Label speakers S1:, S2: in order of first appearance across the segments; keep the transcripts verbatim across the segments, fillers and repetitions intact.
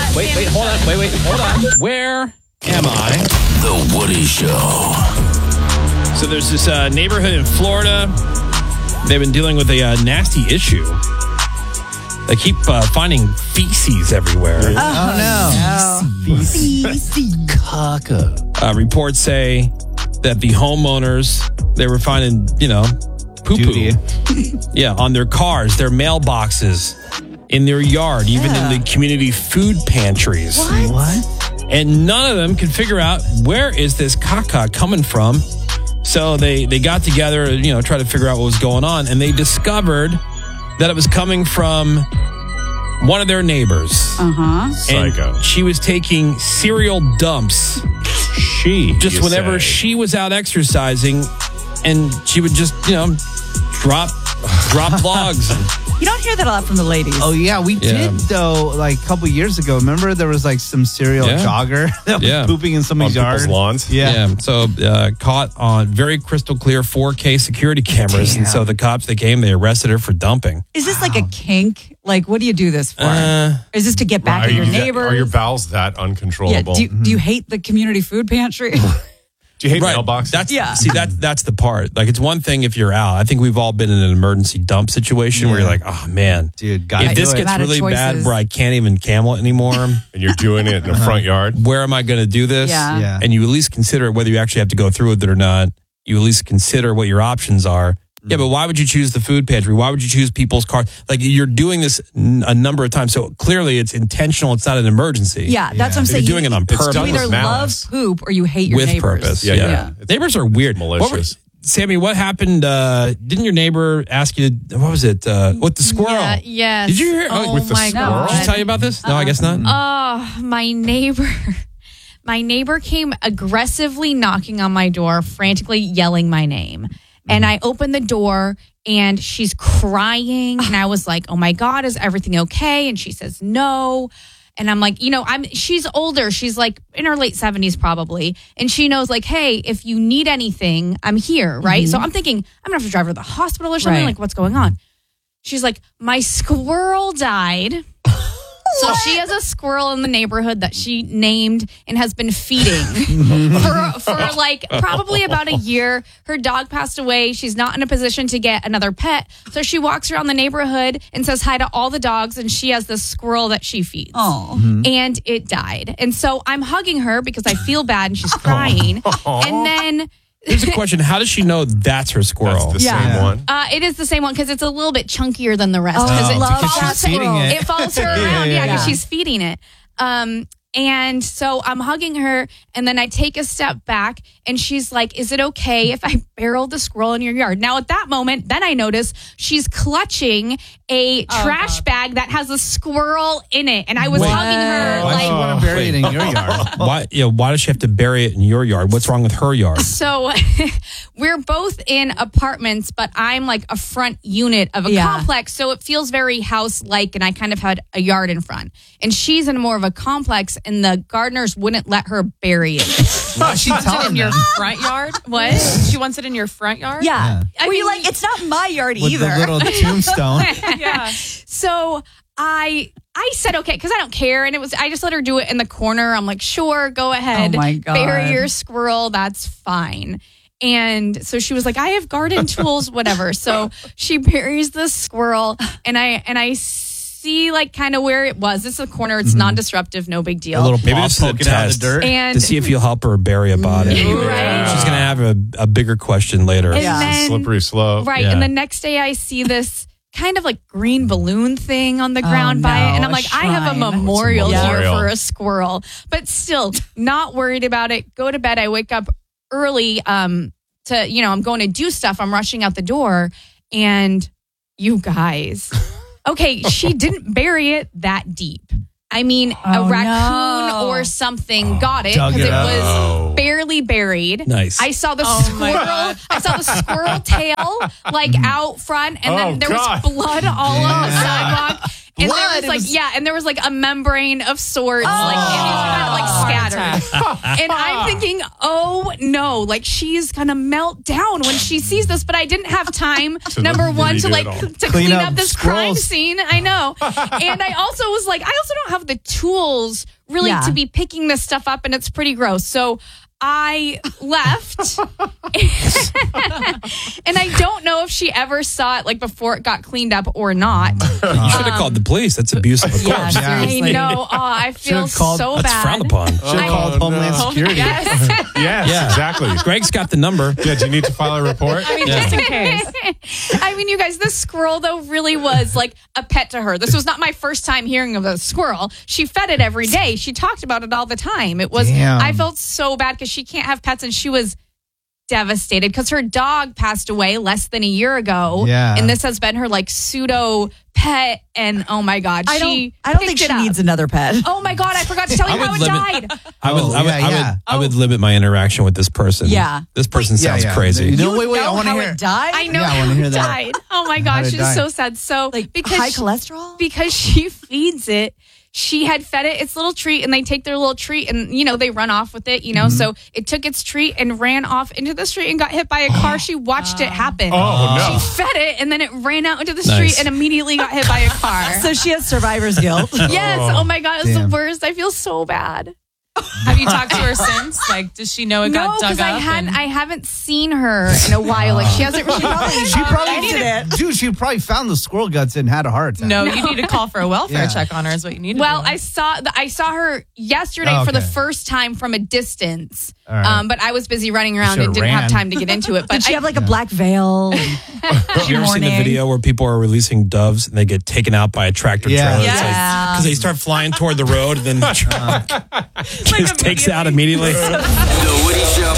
S1: Wait, wait, hold on. Wait, wait, hold on. Where am I?
S2: The Woody Show.
S1: So there's this uh, neighborhood in Florida. They've been dealing with a uh, nasty issue. They keep uh, finding feces everywhere.
S3: Oh, no.
S2: Feces.
S1: Caca. Uh, reports say that the homeowners, they were finding, you know, poo-poo. Yeah, on their cars, their mailboxes, in their yard, even
S3: Yeah.
S1: in the community food pantries.
S3: What?
S2: What?
S1: And none of them could figure out where is this caca coming from. So they, they got together, you know, try to figure out what was going on. And they discovered that it was coming from one of their neighbors.
S3: Uh-huh.
S1: And
S4: Psycho.
S1: she was taking cereal dumps.
S4: She.
S1: Just
S4: you
S1: whenever
S4: say.
S1: she was out exercising, and she would just, you know, drop drop logs.
S3: You don't hear that a lot from the ladies.
S5: Oh, yeah, we
S1: Yeah.
S5: did, though, like a couple years ago. Remember there was like some serial
S1: Yeah.
S5: jogger that was
S1: Yeah.
S5: pooping in
S4: on
S5: somebody's
S4: people's
S5: yard?
S4: lawns.
S5: Yeah.
S1: Yeah. So uh, caught on very crystal clear four K security cameras. And so the cops, they came, they arrested her for dumping.
S3: Is this like a kink? Like, what do you do this for?
S1: Uh,
S3: Is this to get back
S4: Are
S3: at your
S4: you that-
S3: neighbors?
S4: Are your bowels that
S3: yeah.
S4: uncontrollable?
S3: Do, do you hate the community food pantry?
S4: Do you hate
S1: Right.
S4: mailboxes?
S1: That's
S3: Yeah.
S1: see that that's the part. Like it's one thing if you're out. I think we've all been in an emergency dump situation where you're like, oh man,
S5: Dude, gotta
S1: if this
S5: do it.
S1: gets
S3: Out of
S1: really bad
S3: choices.
S1: where I can't even camel it anymore,
S4: and you're doing it in the front yard.
S1: where am I going to do this?
S3: Yeah.
S5: Yeah.
S1: And you at least consider it, whether you actually have to go through with it or not. You at least consider what your options are. Yeah, but why would you choose the food pantry? Why would you choose people's cars? Like you're doing this n- a number of times, so clearly it's intentional. It's not an emergency.
S3: Yeah, that's what I'm
S1: If
S3: saying.
S1: you're doing it on
S4: It's
S1: purpose.
S4: done
S3: You
S4: with
S3: either
S4: malice.
S3: love poop or you hate your
S1: with
S3: neighbors.
S1: purpose.
S4: Yeah,
S1: Yeah,
S4: yeah.
S1: yeah. Neighbors are weird. What were-
S4: malicious.
S1: Sammy, what happened? Uh, didn't your neighbor ask you to? What was it? Uh, with the squirrel?
S6: Yeah, yes.
S1: Did you hear?
S6: Oh,
S4: With the
S6: my
S4: squirrel?
S6: God.
S1: Did she tell you about this? No, I guess not.
S6: Oh, my neighbor. My neighbor came aggressively knocking on my door, frantically yelling my name. And I opened the door and she's crying. And I was like, oh my God, is everything okay? And she says, no. And I'm like, you know, I'm she's older. She's like in her late seventies probably. And she knows like, hey, if you need anything, I'm here, right? So I'm thinking, I'm going to have to drive her to the hospital or something.
S3: Right.
S6: Like, what's going on? She's like, my squirrel died. So she has a squirrel in the neighborhood that she named and has been feeding for, for like probably about a year. Her dog passed away. She's not in a position to get another pet. So she walks around the neighborhood and says hi to all the dogs. And she has this squirrel that she feeds.
S3: Oh.
S6: And it died. And so I'm hugging her because I feel bad and she's crying. And then
S1: Here's a question: how does she know that's her squirrel?
S4: That's the
S3: Yeah.
S4: same one.
S6: Uh, it is the same one because it's a little bit chunkier than the rest.
S3: Oh,
S6: Because
S3: I
S6: it,
S3: love
S6: follows
S3: that
S5: she's feeding
S6: her,
S5: it.
S6: it follows her
S5: Yeah,
S6: around.
S5: yeah,
S6: Yeah, because
S3: yeah.
S6: she's feeding it. Um, and so I'm hugging her, and then I take a step back, and she's like, "Is it okay if I barrel the squirrel in your yard?" Now, at that moment, then I notice she's clutching a trash bag that has a squirrel in it, and I was
S1: Wait.
S6: hugging her
S5: Why do
S6: like.
S5: you want to bury it in your yard?
S1: Why? Yeah. Why does she have to bury it in your yard? What's wrong with her yard?
S6: So we're both in apartments, but I'm like a front unit of a
S3: Yeah.
S6: complex. So it feels very house-like, and I kind of had a yard in front. And she's in more of a complex, and the gardeners wouldn't let her bury it.
S5: Why's she
S7: Wants it
S5: telling
S7: in your
S5: them?
S7: front yard?
S6: What?
S7: She wants it in your front yard?
S3: Yeah.
S6: I
S3: Were you
S6: mean-
S3: like, it's not my yard
S5: With
S3: either.
S5: the little tombstone.
S7: Yeah.
S6: So I I said okay because I don't care, and it was I just let her do it in the corner. I'm like, sure, go ahead,
S3: Oh my God.
S6: bury your squirrel, that's fine. And so she was like, I have garden tools, whatever. So she buries the squirrel, and I and I see like kind of where it was. It's a corner. It's non-disruptive, no big deal.
S1: A little
S5: Maybe
S1: paw
S5: this is a
S1: poking
S5: test.
S1: out of the dirt
S6: And-
S1: to see if you'll help her bury a body.
S6: Right.
S1: She's gonna have a, a bigger question later.
S6: And
S3: Yeah.
S6: then,
S4: Slippery slope.
S6: right.
S1: Yeah.
S6: And the next day I see this kind of like green balloon thing on the ground by it.
S3: no,
S6: And I'm
S3: a
S6: like, I have a
S3: shrine.
S6: memorial
S4: It's a
S6: here
S4: memorial.
S6: for a squirrel. But still, not worried about it. Go to bed. I wake up early um, to, you know, I'm going to do stuff. I'm rushing out the door. And you guys, okay, she didn't bury it that deep. I mean,
S3: Oh,
S6: a raccoon
S3: no.
S6: or something got it
S5: dug
S6: because
S5: it
S6: it
S5: up.
S6: was barely buried.
S1: Nice.
S6: I saw the
S7: Oh, my
S6: squirrel.
S7: God.
S6: I saw the squirrel tail like out front, and
S4: Oh,
S6: then there
S4: God.
S6: was blood all on the
S5: Yeah.
S6: sidewalk. And
S5: Blood
S6: there
S5: in
S6: like, yeah, and there was like a membrane of sorts, like, and these were kind of like scattered. And I'm thinking, oh no, like she's gonna melt down when she sees this. But I didn't have time, number one, to like
S4: all.
S6: to
S5: Clean
S6: clean
S5: up
S6: up this crime
S5: scrolls.
S6: scene. I know, and I also was like, I also don't have the tools really
S3: Yeah.
S6: to be picking this stuff up, and it's pretty gross. So I left. And I don't know if she ever saw it like before it got cleaned up or not.
S1: You should have called the police. That's abuse of a
S3: Yeah,
S1: corpse.
S5: Yeah.
S6: I
S3: seriously.
S6: know. Oh, I feel
S5: Should've called-
S6: so
S1: That's
S6: bad.
S1: frowned upon.
S5: Should have
S6: I-
S5: called
S4: Oh,
S5: Homeland
S4: no.
S5: Security.
S6: Yes.
S4: Yes,
S1: Yeah.
S4: exactly.
S1: Greg's got the number.
S4: Yeah, do you need to file a report?
S7: I mean, just in case.
S6: I mean, you guys, this squirrel, though, really was like a pet to her. This was not my first time hearing of a squirrel. She fed it every day. She talked about it all the time. It was,
S5: Damn.
S6: I felt so bad because she can't have pets, and she was devastated because her dog passed away less than a year ago.
S5: Yeah.
S6: And this has been her like pseudo pet. And oh my God,
S3: I
S6: she
S3: don't. I don't think
S6: picked
S3: she
S6: it up.
S3: needs another pet.
S6: Oh my God, I forgot to tell
S1: I
S6: you how
S1: would
S6: it
S1: limit-
S6: died.
S1: I would,
S5: Oh,
S1: I would,
S5: yeah,
S1: I would,
S5: yeah.
S1: I would limit my interaction with this person.
S3: Yeah.
S1: This person
S5: Yeah,
S1: sounds
S5: yeah.
S1: crazy.
S5: No, wait, wait.
S3: know
S5: I want to
S3: how
S5: hear.
S3: it died.
S6: I know
S5: Yeah, I
S6: how
S5: wanna hear
S6: it
S5: that.
S6: died. Oh my
S5: How'd
S6: gosh,
S5: it
S6: it's
S5: die?
S6: so sad. So
S3: Like
S6: because
S3: high
S6: she-
S3: cholesterol.
S6: because she feeds it. She had fed it its little treat, and they take their little treat, and you know they run off with it. You know, so it took its treat and ran off into the street and got hit by a car. She watched it happen.
S4: Oh, no.
S6: She fed it, and then it ran out into the
S1: Nice.
S6: street and immediately got hit by a car.
S3: So she has survivor's guilt.
S6: Yes. Oh my God, it was
S5: Damn.
S6: the worst. I feel so bad.
S7: Have you talked to her since? Like, does she know it
S6: No,
S7: got dug
S6: because
S7: up?
S6: I hadn't.
S7: and-
S6: I haven't seen her in a while. Like she hasn't really.
S5: She probably
S3: did it.
S5: Dude, she probably found the squirrel guts and had a heart attack.
S7: no, you need to call for a welfare
S5: Yeah.
S7: check on her. Is what you need to
S6: Well,
S7: do.
S6: I saw the, I saw her yesterday
S5: Oh,
S6: for the
S5: okay.
S6: first time from a distance.
S5: All right.
S6: Um, but I was busy running around
S5: should've
S6: and didn't
S5: ran.
S6: have time to get into it. But
S3: Did she
S6: I,
S3: have like a black veil?
S1: Have you ever seen the
S3: Morning.
S1: video where people are releasing doves and they get taken out by a tractor
S5: Yeah.
S1: trailer?
S3: Yeah.
S1: Because they start flying toward the road and then the truck just takes out immediately.
S2: The Woody Show.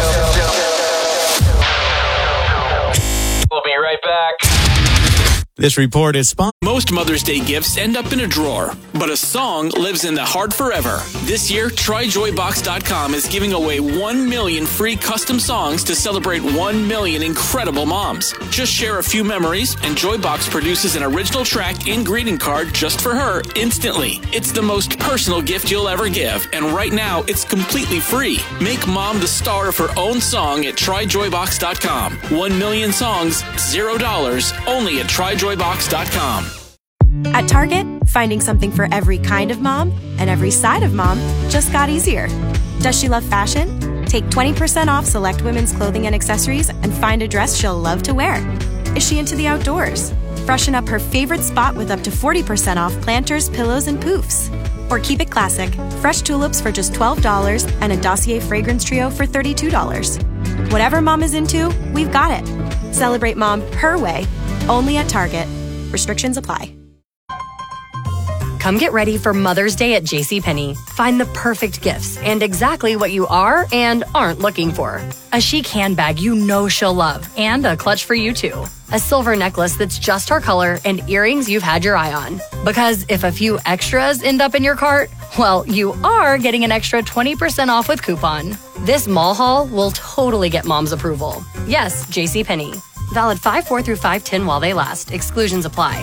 S8: We'll be right back.
S9: This report is sponsored.
S8: Most Mother's Day gifts end up in a drawer, but a song lives in the heart forever. This year, try joy box dot com is giving away one million free custom songs to celebrate one million incredible moms. Just share a few memories, and Joybox produces an original track and greeting card just for her instantly. It's the most personal gift you'll ever give, and right now, it's completely free. Make mom the star of her own song at try joy box dot com. One million songs, zero dollars, only at try joy box dot com.
S10: At Target, finding something for every kind of mom and every side of mom just got easier. Does she love fashion? Take twenty percent off select women's clothing and accessories and find a dress she'll love to wear. Is she into the outdoors? Freshen up her favorite spot with up to forty percent off planters, pillows, and poofs. Or keep it classic, fresh tulips for just twelve dollars and a Dossier fragrance trio for thirty-two dollars. Whatever mom is into, we've got it. Celebrate mom her way, only at Target. Restrictions apply.
S11: Come get ready for Mother's Day at JCPenney. Find the perfect gifts and exactly what you are and aren't looking for. A chic handbag you know she'll love and a clutch for you too. A silver necklace that's just her color and earrings you've had your eye on. Because if a few extras end up in your cart, well, you are getting an extra twenty percent off with coupon. This mall haul will totally get mom's approval. Yes, JCPenney. Valid five four through five ten while they last. Exclusions apply.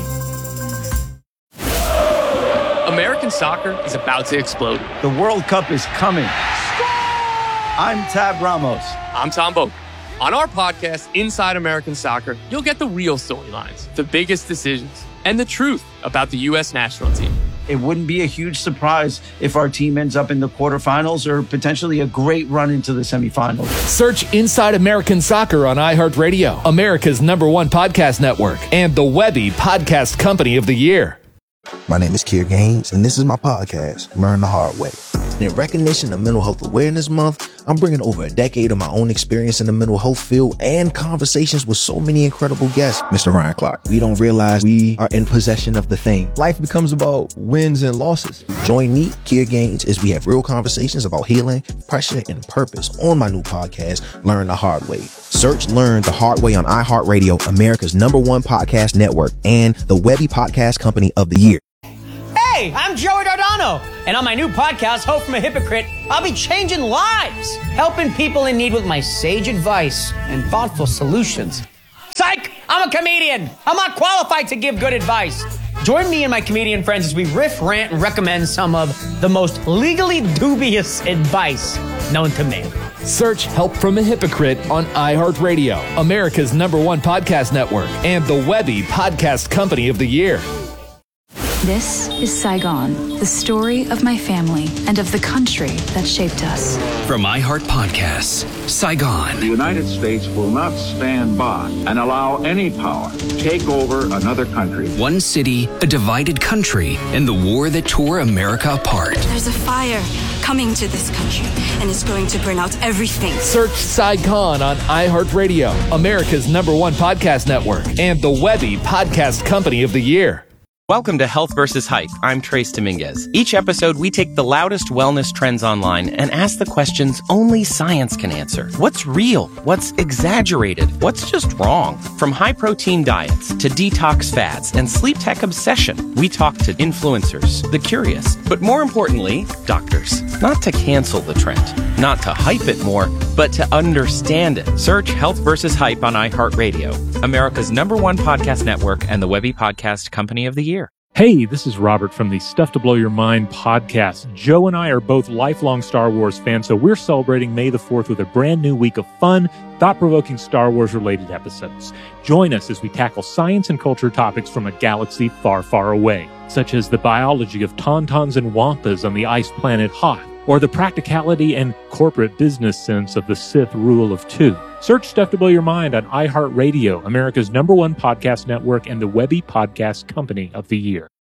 S12: American soccer is about to explode.
S13: The World Cup is coming. I'm Tab Ramos.
S12: I'm Tom Boak. On our podcast, Inside American Soccer, you'll get the real storylines, the biggest decisions, and the truth about the U S national team.
S13: It wouldn't be a huge surprise if our team ends up in the quarterfinals or potentially a great run into the semifinals.
S14: Search Inside American Soccer on iHeartRadio, America's number one podcast network, and the Webby Podcast Company of the Year.
S15: My name is Kier Gaines, and this is my podcast, Learn the Hard Way. In recognition of Mental Health Awareness Month, I'm bringing over a decade of my own experience in the mental health field and conversations with so many incredible guests. Mister Ryan Clark, we don't realize we are in possession of the thing. Life becomes about wins and losses. Join me, Kier Gaines, as we have real conversations about healing, pressure, and purpose on my new podcast, Learn the Hard Way. Search Learn the Hard Way on iHeartRadio, America's number one podcast network, and the Webby Podcast Company of the Year.
S16: Hey, I'm Joey Dardano, and on my new podcast, Hope from a Hypocrite, I'll be changing lives, helping people in need with my sage advice and thoughtful solutions. Psych! I'm a comedian. I'm not qualified to give good advice. Join me and my comedian friends as we riff, rant, and recommend some of the most legally dubious advice known to man.
S14: Search Help from a Hypocrite on iHeartRadio, America's number one podcast network, and the Webby Podcast Company of the Year.
S17: This is Saigon, the story of my family and of the country that shaped us.
S2: From iHeart Podcasts, Saigon.
S18: The United States will not stand by and allow any power to take over another country.
S2: One city, a divided country, and the war that tore America apart.
S19: There's a fire coming to this country, and it's going to burn out everything.
S14: Search Saigon on iHeartRadio, America's number one podcast network, and the Webby Podcast Company of the Year.
S20: Welcome to Health versus Hype. I'm Trace Dominguez. Each episode, we take the loudest wellness trends online and ask the questions only science can answer. What's real? What's exaggerated? What's just wrong? From high-protein diets to detox fads and sleep tech obsession, we talk to influencers, the curious, but more importantly, doctors. Not to cancel the trend, not to hype it more, but to understand it. Search Health versus Hype on iHeartRadio, America's number one podcast network and the Webby Podcast Company of the Year.
S21: Hey, this is Robert from the Stuff to Blow Your Mind podcast. Joe and I are both lifelong Star Wars fans, so we're celebrating May the fourth with a brand new week of fun, thought-provoking Star Wars-related episodes. Join us as we tackle science and culture topics from a galaxy far, far away, such as the biology of tauntauns and wampas on the ice planet Hoth, or the practicality and corporate business sense of the Sith rule of two. Search Stuff to Blow Your Mind on iHeartRadio, America's number one podcast network and the Webby Podcast Company of the Year.